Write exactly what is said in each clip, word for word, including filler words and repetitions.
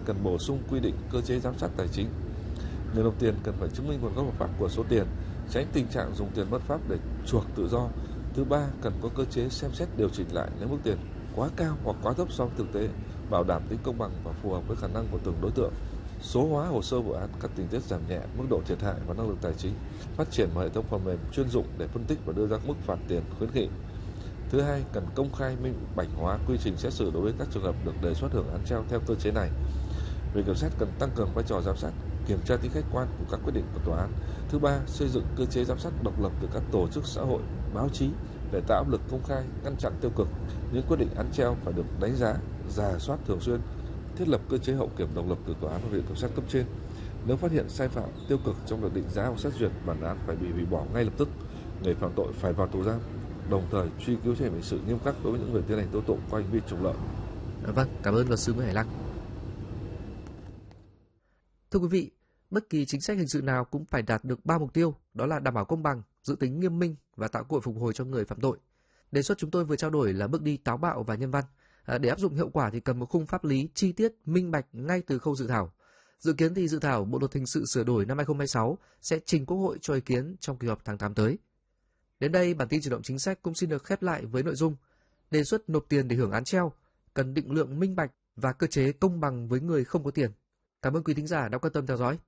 cần bổ sung quy định cơ chế giám sát tài chính. Người nộp tiền cần phải chứng minh nguồn gốc hợp pháp của số tiền, tránh tình trạng dùng tiền bất pháp để chuộc tự do. Thứ ba, cần có cơ chế xem xét điều chỉnh lại nếu mức tiền quá cao hoặc quá thấp so với thực tế, bảo đảm tính công bằng và phù hợp với khả năng của từng đối tượng. Số hóa hồ sơ vụ án, các tình tiết giảm nhẹ, mức độ thiệt hại và năng lực tài chính. Phát triển một hệ thống phần mềm chuyên dụng để phân tích và đưa ra mức phạt tiền khuyến nghị. Thứ hai, cần công khai minh bạch hóa quy trình xét xử đối với các trường hợp được đề xuất hưởng án treo theo cơ chế này. Viện kiểm sát cần tăng cường vai trò giám sát, kiểm tra tính khách quan của các quyết định của tòa án. Thứ ba, xây dựng cơ chế giám sát độc lập từ các tổ chức xã hội, báo chí để tạo áp lực công khai, ngăn chặn tiêu cực. Những quyết định án treo phải được đánh giá, rà soát thường xuyên. Thiết lập cơ chế hậu kiểm độc lập từ tòa án và viện kiểm sát cấp trên. Nếu phát hiện sai phạm, tiêu cực trong việc định giá hoặc xét duyệt, bản án phải bị hủy bỏ ngay lập tức. Người phạm tội phải vào tù giam. Đồng thời truy cứu trách nhiệm hình sự nghiêm khắc đối với những người tiến hành tố tụng có hành vi trục lợi. Vâng, cảm ơn luật sư Nguyễn Hải Lăng. Thưa quý vị, bất kỳ chính sách hình sự nào cũng phải đạt được ba mục tiêu, đó là đảm bảo công bằng, giữ tính nghiêm minh và tạo cơ hội phục hồi cho người phạm tội. Đề xuất chúng tôi vừa trao đổi là bước đi táo bạo và nhân văn. À, để áp dụng hiệu quả thì cần một khung pháp lý chi tiết, minh bạch ngay từ khâu dự thảo. Dự kiến thì dự thảo Bộ luật hình sự sửa đổi năm hai không hai sáu sẽ trình Quốc hội cho ý kiến trong kỳ họp tháng tám tới. Đến đây, bản tin Chuyển động chính sách cũng xin được khép lại với nội dung đề xuất nộp tiền để hưởng án treo, cần định lượng minh bạch và cơ chế công bằng với người không có tiền. Cảm ơn quý thính giả đã quan tâm theo dõi.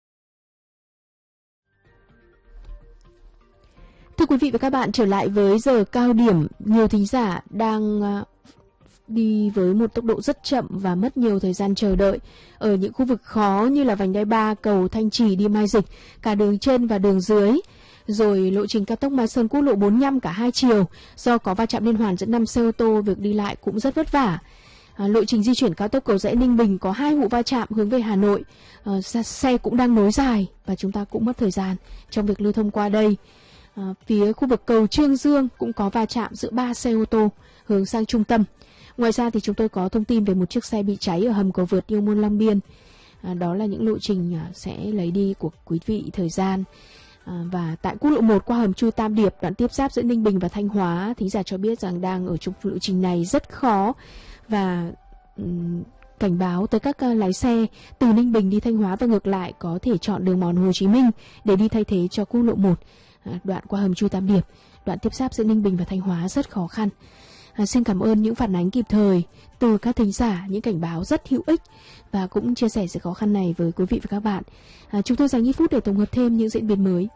Thưa quý vị và các bạn, trở lại với giờ cao điểm, nhiều thính giả đang đi với một tốc độ rất chậm và mất nhiều thời gian chờ đợi ở những khu vực khó như là vành đai ba, cầu Thanh Trì đi Mai Dịch, cả đường trên và đường dưới. Rồi lộ trình cao tốc Mai Sơn quốc lộ bốn mươi lăm cả hai chiều, do có va chạm liên hoàn dẫn năm xe ô tô, việc đi lại cũng rất vất vả. À, lộ trình di chuyển cao tốc Cầu Giẽ Ninh Bình có hai vụ va chạm hướng về Hà Nội, à, xe cũng đang nối dài và chúng ta cũng mất thời gian trong việc lưu thông qua đây. À, phía khu vực cầu Trương Dương cũng có va chạm giữa ba xe ô tô hướng sang trung tâm. Ngoài ra thì chúng tôi có thông tin về một chiếc xe bị cháy ở hầm cầu vượt Yêu Môn Long Biên. À, đó là những lộ trình à, sẽ lấy đi của quý vị thời gian. À, và tại quốc lộ một qua hầm chui Tam Điệp, đoạn tiếp giáp giữa Ninh Bình và Thanh Hóa, thính giả cho biết rằng đang ở trong lộ trình này rất khó và um, cảnh báo tới các uh, lái xe từ Ninh Bình đi Thanh Hóa và ngược lại có thể chọn đường mòn Hồ Chí Minh để đi thay thế cho quốc lộ một. À, đoạn qua hầm chui Tam Điệp, đoạn tiếp giáp giữa Ninh Bình và Thanh Hóa rất khó khăn. À, xin cảm ơn những phản ánh kịp thời từ các thính giả, những cảnh báo rất hữu ích và cũng chia sẻ sự khó khăn này với quý vị và các bạn. À, chúng tôi dành ít phút để tổng hợp thêm những diễn biến mới.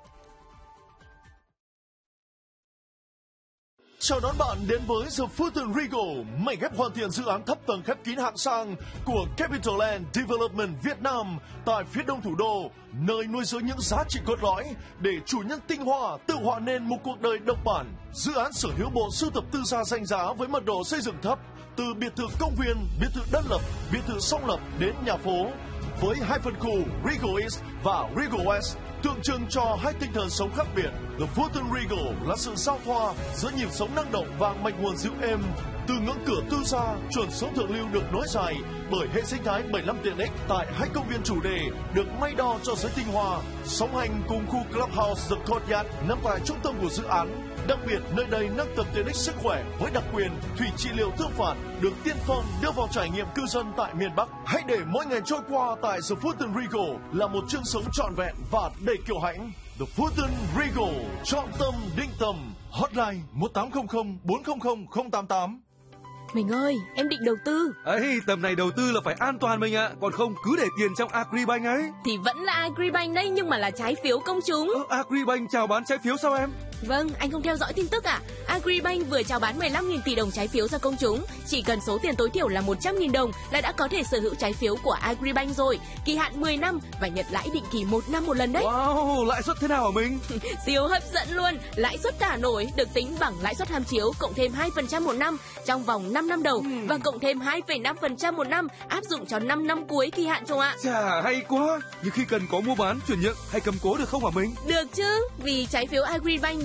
Chào đón bạn đến với The Fulton Regal, mảnh ghép hoàn thiện dự án thấp tầng khép kín hạng sang của Capital Development Việt Nam tại phía đông thủ đô, nơi nuôi dưỡng những giá trị cốt lõi để chủ nhân tinh hoa tự họa nên một cuộc đời độc bản. Dự án sở hữu bộ sưu tập tư gia danh giá với mật độ xây dựng thấp, từ biệt thự công viên, biệt thự đơn lập, biệt thự song lập đến nhà phố, với hai phân khu Regal East và Regal West, tượng trưng cho hai tinh thần sống khác biệt. The Fulton Regal là sự giao thoa giữa nhịp sống năng động và mạch nguồn dịu êm. Từ ngưỡng cửa tư gia, chuẩn sống thượng lưu được nối dài bởi hệ sinh thái bảy mươi lăm tiện ích tại hai công viên chủ đề được may đo cho giới tinh hoa. Song hành cùng khu Clubhouse The Courtyard nằm tại trung tâm của dự án. Đặc biệt, nơi đây nâng tầm tiện ích sức khỏe với đặc quyền thủy trị liệu thương phạt được tiên phong đưa vào trải nghiệm cư dân tại miền Bắc. Hãy để mỗi ngày trôi qua tại The Fulton Regal là một chương sống trọn vẹn và đầy kiêu hãnh. The Fulton Regal, chọn tâm định tầm. Hotline một tám không không bốn không không không tám tám. Mình ơi, em định đầu tư. Ấy, tầm này đầu tư là phải an toàn mình ạ, à. Còn không cứ để tiền trong Agribank ấy. Thì vẫn là Agribank đấy, nhưng mà là trái phiếu công chúng. Ờ, Agribank chào bán trái phiếu sao em? Vâng, anh không theo dõi tin tức à? Agribank vừa chào bán mười lăm nghìn tỷ đồng trái phiếu ra công chúng. Chỉ cần số tiền tối thiểu là một trăm nghìn đồng là đã có thể sở hữu trái phiếu của Agribank rồi. Kỳ hạn mười năm và nhận lãi định kỳ một năm một lần đấy. Wow, lãi suất thế nào hả mình? Siêu hấp dẫn luôn. Lãi suất thả nổi được tính bằng lãi suất tham chiếu cộng thêm hai phần trăm một năm trong vòng năm năm đầu uhm. và cộng thêm hai phẩy năm phần trăm một năm áp dụng cho năm năm cuối kỳ hạn chung ạ. Chà, hay quá. Nhưng khi cần có mua bán, chuyển nhượng hay cầm cố được không hả mình? Được chứ, vì trái phiếu Agribank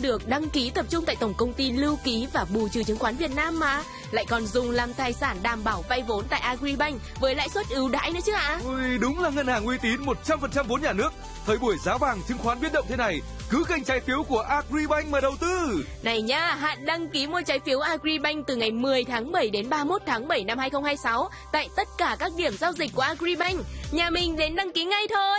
được đăng ký tập trung tại Tổng Công ty Lưu ký và bù trừ chứng khoán Việt Nam mà. Lại còn dùng làm tài sản đảm bảo vay vốn tại Agribank với lãi suất ưu đãi nữa chứ ạ. Ui, đúng là ngân hàng uy tín một trăm phần trăm vốn nhà nước. Thời buổi giá vàng chứng khoán biến động thế này, cứ kênh trái phiếu của Agribank mà đầu tư. Này nha, hạn đăng ký mua trái phiếu Agribank từ ngày mười tháng bảy đến ba mươi mốt tháng bảy năm hai không hai sáu tại tất cả các điểm giao dịch của Agribank. Nhà mình đến đăng ký ngay thôi.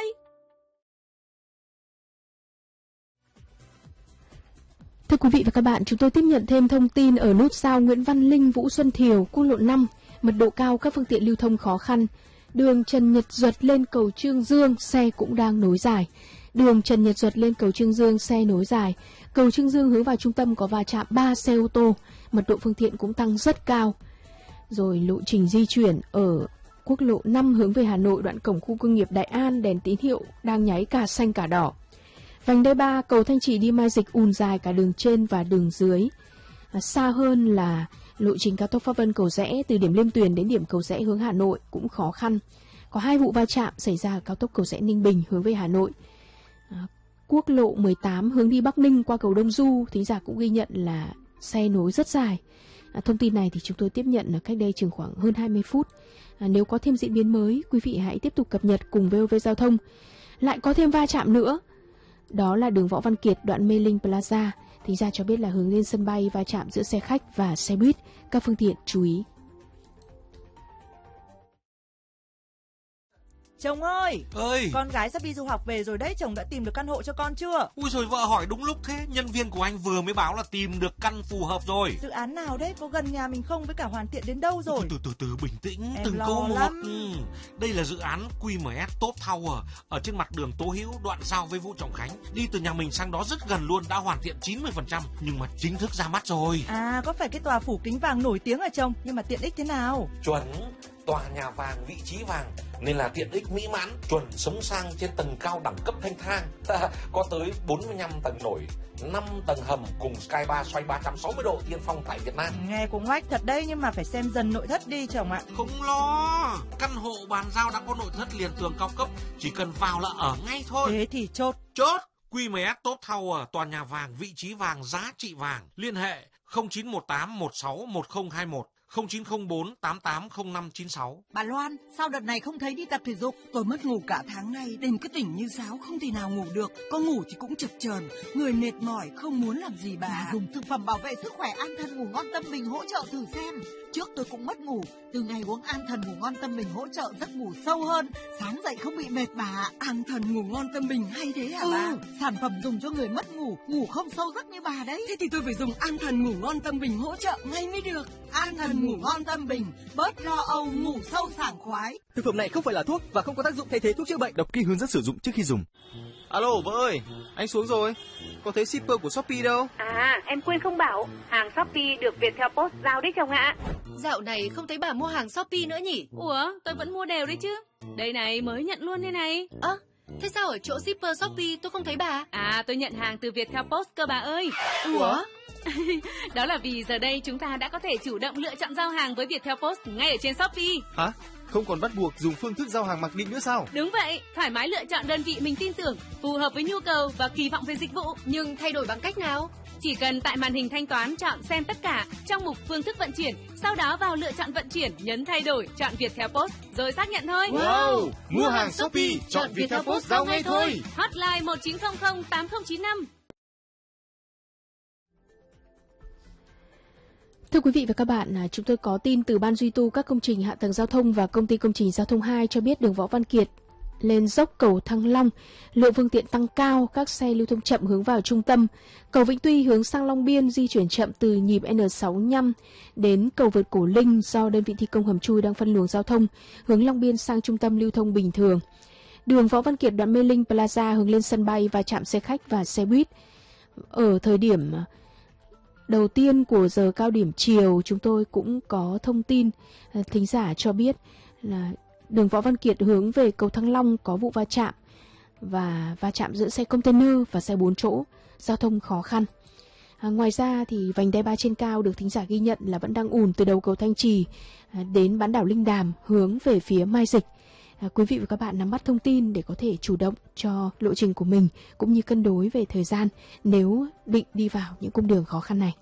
Thưa quý vị và các bạn, chúng tôi tiếp nhận thêm thông tin ở nút giao Nguyễn Văn Linh, Vũ Xuân Thiều, quốc lộ năm, mật độ cao, các phương tiện lưu thông khó khăn. Đường Trần Nhật Duật lên cầu Trương Dương, xe cũng đang nối dài. Đường Trần Nhật Duật lên cầu Trương Dương, xe nối dài. Cầu Trương Dương hướng vào trung tâm có va chạm ba xe ô tô, mật độ phương tiện cũng tăng rất cao. Rồi lộ trình di chuyển ở quốc lộ năm hướng về Hà Nội, đoạn cổng khu công nghiệp Đại An, đèn tín hiệu đang nháy cả xanh cả đỏ. Vành đai ba, cầu Thanh Trì đi Mai Dịch ùn dài cả đường trên và đường dưới. À, xa hơn là lộ trình cao tốc Pháp Vân Cầu Giẽ từ điểm Liêm Tuyền đến điểm Cầu Giẽ hướng Hà Nội cũng khó khăn. Có hai vụ va chạm xảy ra ở cao tốc Cầu Giẽ Ninh Bình hướng về Hà Nội. À, quốc lộ mười tám hướng đi Bắc Ninh qua cầu Đông Du, thính giả cũng ghi nhận là xe nối rất dài. À, thông tin này thì chúng tôi tiếp nhận cách đây chừng khoảng hơn hai mươi phút. À, nếu có thêm diễn biến mới, quý vị hãy tiếp tục cập nhật cùng vê o vê Giao thông. Lại có thêm va chạm nữa. Đó là đường Võ Văn Kiệt, đoạn Mê Linh Plaza. Thính giả cho biết là hướng lên sân bay va chạm giữa xe khách và xe buýt. Các phương tiện chú ý. Chồng ơi! Ơi! Con gái sắp đi du học về rồi đấy, chồng đã tìm được căn hộ cho con chưa? Ui rồi vợ hỏi đúng lúc thế, nhân viên của anh vừa mới báo là tìm được căn phù hợp rồi. Dự án nào đấy, có gần nhà mình không, với cả hoàn thiện đến đâu rồi? Từ từ từ, từ bình tĩnh, em từng lo câu một. lắm. Ừ. Đây là dự án quy em ét Top Tower ở trên mặt đường Tố Hữu, đoạn giao với Vũ Trọng Khánh. Đi từ nhà mình sang đó rất gần luôn, đã hoàn thiện chín mươi phần trăm nhưng mà chính thức ra mắt rồi. À, có phải cái tòa phủ kính vàng nổi tiếng hả chồng? Nhưng mà tiện ích thế nào? Chuẩn, tòa nhà vàng, vị trí vàng nên là tiện ích mỹ mãn, chuẩn sống sang trên tầng cao đẳng cấp thanh thang. Có tới bốn mươi lăm tầng nổi, năm tầng hầm cùng sky bar xoay ba trăm sáu mươi độ tiên phong tại Việt Nam. Nghe cũng oách thật đấy, nhưng mà phải xem dần nội thất đi chồng ạ. Không lo, căn hộ bàn giao đã có nội thất liền tường cao cấp, chỉ cần vào là ở ngay thôi. Thế thì chốt. Chốt. quy em ét Top Tower, tòa nhà vàng, vị trí vàng, giá trị vàng. Liên hệ không chín một tám một sáu một không hai một, không chín không bốn tám tám không năm chín sáu. Bà Loan, sao đợt này không thấy đi tập thể dục? Tôi mất ngủ cả tháng nay, đêm cứ tỉnh như sáo, không thể nào ngủ được. Có ngủ thì cũng chập chờn, người mệt mỏi, không muốn làm gì bà. Dùng thực phẩm bảo vệ sức khỏe An Thần Ngủ Ngon Tâm Bình hỗ trợ thử xem. Trước tôi cũng mất ngủ, từ ngày uống An Thần Ngủ Ngon Tâm Bình hỗ trợ giấc ngủ sâu hơn, sáng dậy không bị mệt bà. An Thần Ngủ Ngon Tâm Bình hay thế hả ừ. bà? Sản phẩm dùng cho người mất ngủ, ngủ không sâu giấc như bà đấy. Thế thì tôi phải dùng An Thần Ngủ Ngon Tâm Bình hỗ trợ ngay mới được. An Thần Ngủ Ngon Tâm Bình, bớt lo âu, ngủ sâu sảng khoái. Thực phẩm này không phải là thuốc và không có tác dụng thay thế thuốc chữa bệnh. Đọc kỹ hướng dẫn sử dụng trước khi dùng. Alo vợ ơi, anh xuống rồi. Có thấy shipper của Shopee đâu? À, em quên không bảo, hàng Shopee được Viettel Post giao đấy chồng ạ. Dạo này không thấy bà mua hàng Shopee nữa nhỉ? Ủa, tôi vẫn mua đều đấy chứ. Đây này, mới nhận luôn đây này. Ơ, à, thế sao ở chỗ shipper Shopee tôi không thấy bà? À, tôi nhận hàng từ Viettel Post cơ bà ơi. Ủa? Đó là vì giờ đây chúng ta đã có thể chủ động lựa chọn giao hàng với Viettel Post ngay ở trên Shopee. Hả? Không còn bắt buộc dùng phương thức giao hàng mặc định nữa sao? Đúng vậy, thoải mái lựa chọn đơn vị mình tin tưởng, phù hợp với nhu cầu và kỳ vọng về dịch vụ. Nhưng thay đổi bằng cách nào? Chỉ cần tại màn hình thanh toán chọn xem tất cả trong mục phương thức vận chuyển, sau đó vào lựa chọn vận chuyển, nhấn thay đổi, chọn Viettel Post rồi xác nhận thôi. Wow, mua hàng Shopee, chọn Viettel Post giao ngay thôi. Hotline một chín không không tám không chín năm. Thưa quý vị và các bạn, chúng tôi có tin từ Ban duy tu các công trình hạ tầng giao thông và Công ty Công trình Giao thông hai cho biết đường Võ Văn Kiệt lên dốc cầu Thăng Long, lượng phương tiện tăng cao, các xe lưu thông chậm hướng vào trung tâm. Cầu Vĩnh Tuy hướng sang Long Biên di chuyển chậm từ nhịp N sáu mươi lăm đến cầu vượt Cổ Linh do đơn vị thi công hầm chui đang phân luồng giao thông, hướng Long Biên sang trung tâm lưu thông bình thường. Đường Võ Văn Kiệt đoạn Mê Linh Plaza hướng lên sân bay và chạm xe khách và xe buýt. Ở thời điểm đầu tiên của giờ cao điểm chiều, chúng tôi cũng có thông tin thính giả cho biết là đường Võ Văn Kiệt hướng về cầu Thăng Long có vụ va chạm và va chạm giữa xe container và xe bốn chỗ, giao thông khó khăn. À, ngoài ra thì vành đai ba trên cao được thính giả ghi nhận là vẫn đang ùn từ đầu cầu Thanh Trì đến bán đảo Linh Đàm hướng về phía Mai Dịch. À, quý vị và các bạn nắm bắt thông tin để có thể chủ động cho lộ trình của mình cũng như cân đối về thời gian nếu định đi vào những cung đường khó khăn này.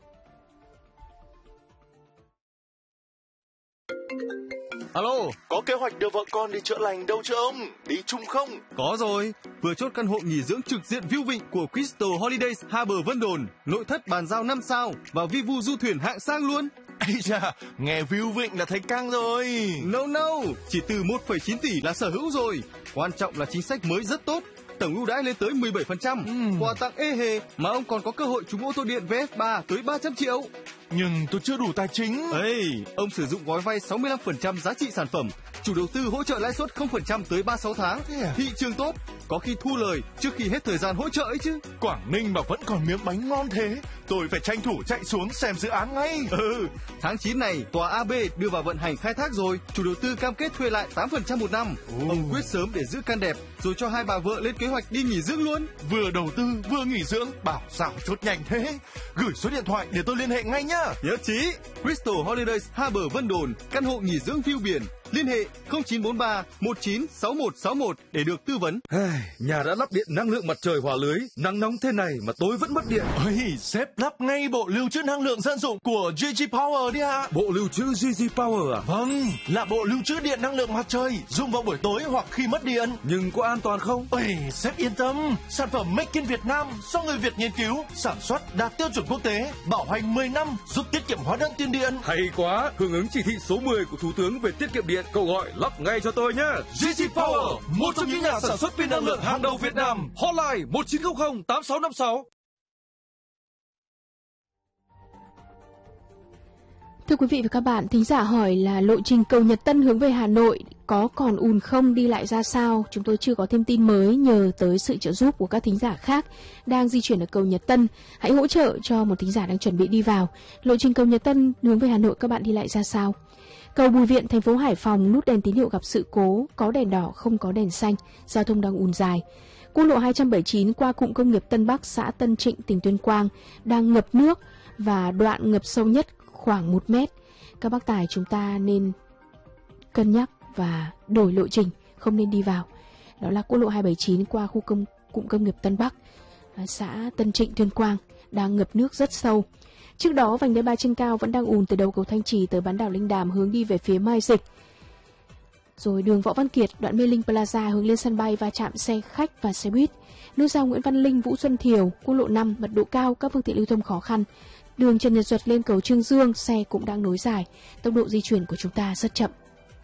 Alo, có kế hoạch đưa vợ con đi chữa lành đâu chưa ông? Đi chung không? Có rồi, vừa chốt căn hộ nghỉ dưỡng trực diện view vịnh của Crystal Holidays Harbour Vân Đồn, nội thất bàn giao năm sao và vi vu du thuyền hạng sang luôn. Ây da, nghe view vịnh là thấy căng rồi. No no, chỉ từ một phẩy chín tỷ là sở hữu rồi. Quan trọng là chính sách mới rất tốt. Tổng ưu đãi lên tới mười bảy phần trăm, uhm. quà tặng ê hề mà ông còn có cơ hội trúng ô tô điện vê ép ba tới ba trăm triệu. Nhưng tôi chưa đủ tài chính. Ê, ông sử dụng gói vay sáu mươi lăm phần trăm giá trị sản phẩm, chủ đầu tư hỗ trợ lãi suất không phần trăm tới ba mươi sáu tháng. Yeah. Thị trường tốt, có khi thu lời trước khi hết thời gian hỗ trợ ấy chứ. Quảng Ninh mà vẫn còn miếng bánh ngon thế, tôi phải tranh thủ chạy xuống xem dự án ngay. Ừ, tháng chín này tòa a bê đưa vào vận hành khai thác rồi, chủ đầu tư cam kết thuê lại tám phần trăm một năm. Ừ. Ông quyết sớm để giữ căn đẹp, rồi cho hai bà vợ lên kế hoạch đi nghỉ dưỡng luôn. Vừa đầu tư vừa nghỉ dưỡng, bảo sao chốt nhanh thế. Gửi số điện thoại để tôi liên hệ ngay nhá. Nhất trí. Crystal Holidays Harbour Vân Đồn, căn hộ nghỉ dưỡng view biển. Liên hệ không chín bốn ba một chín sáu một sáu một để được tư vấn. Nhà đã lắp điện năng lượng mặt trời hòa lưới, nắng nóng thế này mà tối vẫn mất điện. Ôi, sếp lắp ngay bộ lưu trữ năng lượng dân dụng của giê giê Power đi ạ. Bộ lưu trữ giê giê Power à? Vâng, là bộ lưu trữ điện năng lượng mặt trời, dùng vào buổi tối hoặc khi mất điện. Nhưng có an toàn không? Ôi, sếp yên tâm, sản phẩm Make in Việt Nam do người Việt nghiên cứu, sản xuất đạt tiêu chuẩn quốc tế, bảo hành mười năm, giúp tiết kiệm hóa đơn tiền điện. Hay quá, hưởng ứng chỉ thị số mười của Thủ tướng về tiết kiệm điện, cậu gọi lắp ngay cho tôi nhé. giê giê Power, một trong những nhà sản xuất pin năng lượng hàng đầu Việt Nam. Hotline một chín không không tám sáu năm sáu. Thưa quý vị và các bạn, thính giả hỏi là lộ trình cầu Nhật Tân hướng về Hà Nội có còn ùn không, đi lại ra sao? Chúng tôi chưa có thêm tin mới, nhờ tới sự trợ giúp của các thính giả khác đang di chuyển ở cầu Nhật Tân. Hãy hỗ trợ cho một thính giả đang chuẩn bị đi vào. Lộ trình cầu Nhật Tân hướng về Hà Nội các bạn đi lại ra sao? Cầu Bùi Viện, thành phố Hải Phòng, nút đèn tín hiệu gặp sự cố, có đèn đỏ không có đèn xanh, giao thông đang ùn dài. Quốc lộ hai trăm bảy mươi chín qua cụm công nghiệp Tân Bắc, xã Tân Trịnh, tỉnh Tuyên Quang đang ngập nước và đoạn ngập sâu nhất khoảng một mét. Các bác tài chúng ta nên cân nhắc và đổi lộ trình, không nên đi vào. Đó là quốc lộ hai trăm bảy mươi chín qua khu công cụm công nghiệp Tân Bắc, xã Tân Trịnh, Tuyên Quang đang ngập nước rất sâu. Trước đó, vành đai ba trên cao vẫn đang ùn từ đầu cầu Thanh Trì tới bán đảo Linh Đàm hướng đi về phía Mai Dịch. Rồi đường Võ Văn Kiệt, đoạn Mê Linh Plaza hướng lên sân bay va chạm xe khách và xe buýt. Nút giao Nguyễn Văn Linh, Vũ Xuân Thiều, quốc lộ năm, mật độ cao, các phương tiện lưu thông khó khăn. Đường Trần Nhật Duật lên cầu Trương Dương, xe cũng đang nối dài. Tốc độ di chuyển của chúng ta rất chậm.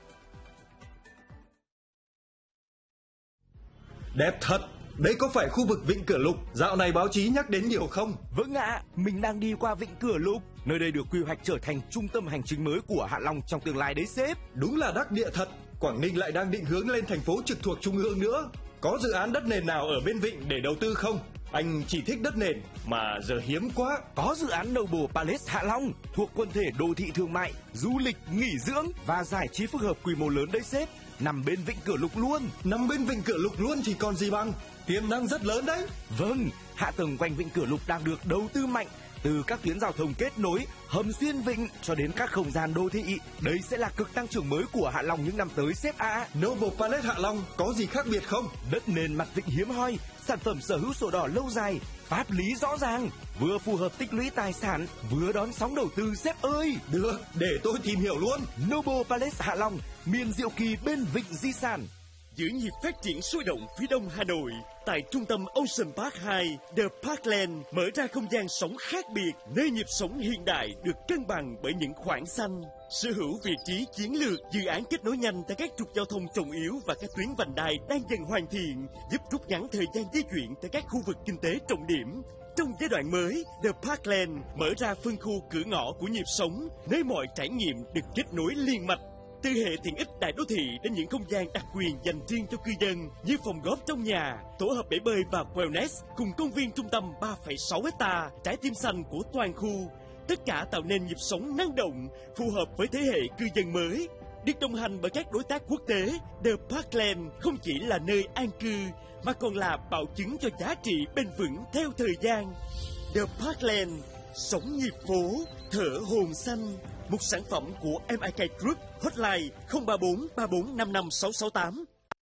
Đẹp thật! Đây có phải khu vực Vịnh Cửa Lục dạo này báo chí nhắc đến nhiều không? Vâng ạ, à, mình đang đi qua Vịnh Cửa Lục. Nơi đây được quy hoạch trở thành trung tâm hành chính mới của Hạ Long trong tương lai đấy sếp. Đúng là đắc địa thật. Quảng Ninh lại đang định hướng lên thành phố trực thuộc trung ương nữa. Có dự án đất nền nào ở bên Vịnh để đầu tư không? Anh chỉ thích đất nền mà giờ hiếm quá. Có dự án Noble Palace Hạ Long thuộc quần thể đô thị thương mại, du lịch, nghỉ dưỡng và giải trí phức hợp quy mô lớn đấy sếp. Nằm bên Vịnh Cửa Lục luôn. Nằm bên Vịnh Cửa Lục luôn thì còn gì bằng. Tiềm năng rất lớn đấy. Vâng, hạ tầng quanh Vịnh Cửa Lục đang được đầu tư mạnh, từ các tuyến giao thông kết nối, hầm xuyên vịnh cho đến các không gian đô thị. Đây sẽ là cực tăng trưởng mới của Hạ Long những năm tới sếp ạ. À. Noble Palace Hạ Long có gì khác biệt không? Đất nền mặt vịnh hiếm hoi, sản phẩm sở hữu sổ đỏ lâu dài, pháp lý rõ ràng, vừa phù hợp tích lũy tài sản, vừa đón sóng đầu tư sếp ơi. Được, để tôi tìm hiểu luôn. Noble Palace Hạ Long, miền diệu kỳ bên vịnh di sản. Giữ nhịp phát triển sôi động phía đông Hà Nội, tại trung tâm Ocean Park hai, The Parkland mở ra không gian sống khác biệt, nơi nhịp sống hiện đại được cân bằng bởi những khoảng xanh. Sở hữu vị trí chiến lược, dự án kết nối nhanh tại các trục giao thông trọng yếu và các tuyến vành đai đang dần hoàn thiện, giúp rút ngắn thời gian di chuyển tại các khu vực kinh tế trọng điểm. Trong giai đoạn mới, The Parkland mở ra phân khu cửa ngõ của nhịp sống, nơi mọi trải nghiệm được kết nối liên mạch. Từ hệ tiện ích đại đô thị đến những không gian đặc quyền dành riêng cho cư dân như phòng golf trong nhà, tổ hợp bể bơi và wellness cùng công viên trung tâm ba phẩy sáu hectare, trái tim xanh của toàn khu. Tất cả tạo nên nhịp sống năng động, phù hợp với thế hệ cư dân mới. Được đồng hành bởi các đối tác quốc tế, The Parkland không chỉ là nơi an cư mà còn là bảo chứng cho giá trị bền vững theo thời gian. The Parkland, sống nhịp phố, thở hồn xanh. một sản phẩm của em i ca Group, hotline không ba bốn ba bốn năm năm sáu sáu tám.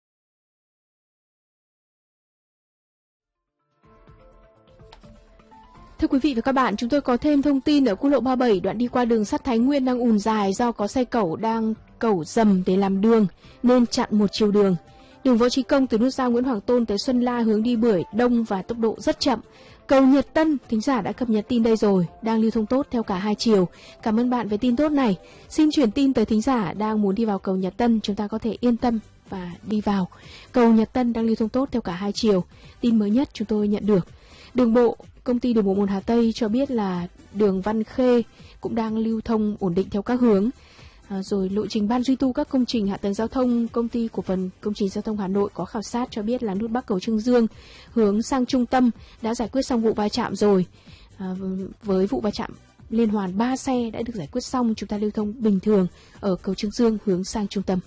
Thưa quý vị và các bạn, chúng tôi có thêm thông tin ở quốc lộ ba mươi bảy đoạn đi qua đường sắt Thái Nguyên đang ùn dài do có xe cẩu đang cẩu dầm để làm đường nên chặn một chiều đường. Đường Võ Chí Công từ nút giao Nguyễn Hoàng Tôn tới Xuân La hướng đi Bưởi đông và tốc độ rất chậm. Cầu Nhật Tân, thính giả đã cập nhật tin đây rồi, đang lưu thông tốt theo cả hai chiều. Cảm ơn bạn về tin tốt này. Xin chuyển tin tới thính giả đang muốn đi vào cầu Nhật Tân, chúng ta có thể yên tâm và đi vào. Cầu Nhật Tân đang lưu thông tốt theo cả hai chiều. Tin mới nhất chúng tôi nhận được. Đường bộ, công ty đường bộ một Hà Tây cho biết là đường Văn Khê cũng đang lưu thông ổn định theo các hướng. À, rồi lộ trình ban duy tu các công trình hạ tầng giao thông, công ty cổ phần công trình giao thông Hà Nội có khảo sát cho biết là nút Bắc cầu Trương Dương hướng sang trung tâm đã giải quyết xong vụ va chạm rồi. À, với vụ va chạm liên hoàn ba xe đã được giải quyết xong, chúng ta lưu thông bình thường ở cầu Trương Dương hướng sang trung tâm.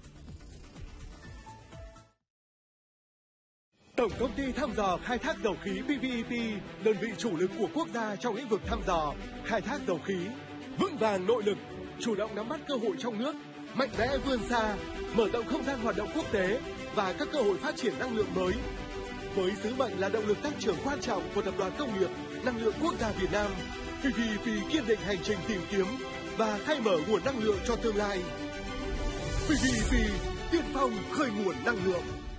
Tổng công ty thăm dò khai thác dầu khí pê vê e pê, đơn vị chủ lực của quốc gia trong lĩnh vực thăm dò, khai thác dầu khí, vững vàng nội lực, chủ động nắm bắt cơ hội trong nước, mạnh mẽ vươn xa, mở rộng không gian hoạt động quốc tế và các cơ hội phát triển năng lượng mới. Với sứ mệnh là động lực tăng trưởng quan trọng của tập đoàn công nghiệp năng lượng quốc gia Việt Nam, pê vê e pê kiên định hành trình tìm kiếm và khai mở nguồn năng lượng cho tương lai. pê vê e pê, tiên phong khơi nguồn năng lượng.